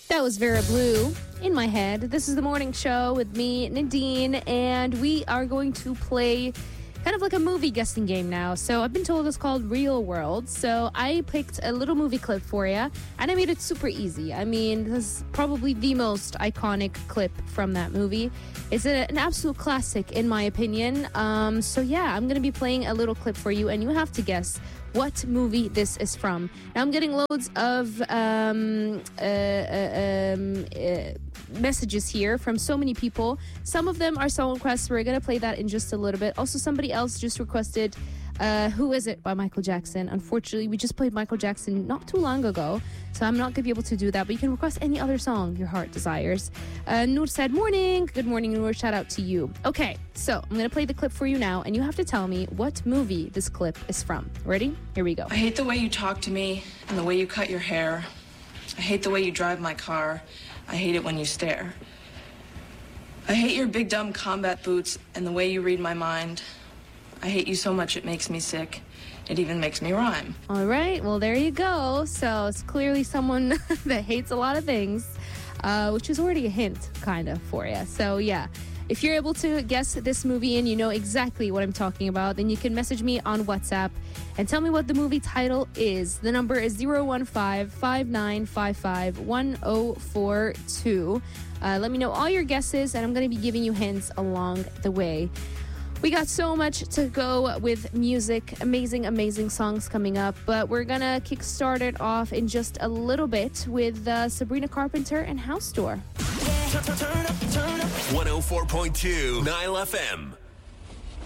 That was Vera Blue in my head. This is the morning show with me, Nadine, and we are going to play kind of like a movie guessing game now. So I've been told it's called Real World. So I picked a little movie clip for you, and I made it super easy. I mean, this is probably the most iconic clip from that movie. It's an absolute classic, in my opinion. So yeah, I'm going to be playing a little clip for you, and you have to guess what movie this is from. Now, I'm getting loads of messages here from so many people. Some of them are song requests. We're going to play that in just a little bit. Also, somebody else just requested Who Is It by Michael Jackson. Unfortunately, we just played Michael Jackson not too long ago, so I'm not going to be able to do that, but you can request any other song your heart desires. Noor said, morning. Good morning, Noor. Shout out to you. Okay, so I'm going to play the clip for you now, and you have to tell me what movie this clip is from. Ready? Here we go. I hate the way you talk to me and the way you cut your hair. I hate the way you drive my car. I hate it when you stare. I hate your big dumb combat boots and the way you read my mind. I hate you so much it makes me sick. It even makes me rhyme. All right, well, there you go. So it's clearly someone that hates a lot of things, which is already a hint, kind of, for you. So, yeah, if you're able to guess this movie and you know exactly what I'm talking about, then you can message me on WhatsApp and tell me what the movie title is. The number is 015-5955-1042. Let me know all your guesses, and I'm going to be giving you hints along the way. We got so much to go with music, amazing songs coming up, but we're going to kickstart it off in just a little bit with Sabrina Carpenter and House Tour. 104.2 Nile FM.